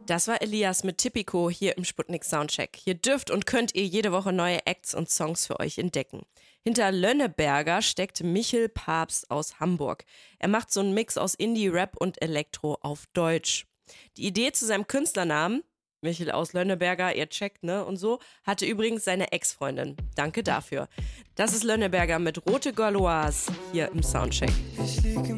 Das war Elias mit Tipico hier im Sputnik Soundcheck. Hier dürft und könnt ihr jede Woche neue Acts und Songs für euch entdecken. Hinter Lönneberger steckt Michel Papst aus Hamburg. Er macht so einen Mix aus Indie, Rap und Elektro auf Deutsch. Die Idee zu seinem Künstlernamen, Michel aus Lönneberger, ihr checkt, ne, und so, hatte übrigens seine Ex-Freundin. Danke dafür. Das ist Lönneberger mit Rote Gauloise hier im Soundcheck.